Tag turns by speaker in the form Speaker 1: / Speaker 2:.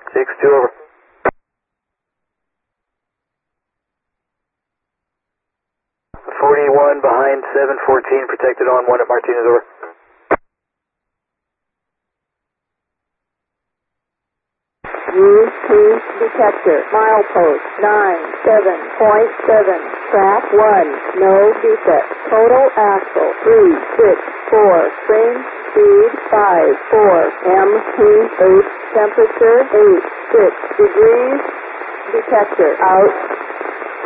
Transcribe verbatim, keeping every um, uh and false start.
Speaker 1: six two over. forty-one behind seven fourteen, protected on one at Martinez, over.
Speaker 2: Use two detector, milepost nine seven point seven, track one, no defect, total axle three six four, range speed five four, M T eight, temperature eight six degrees, detector out.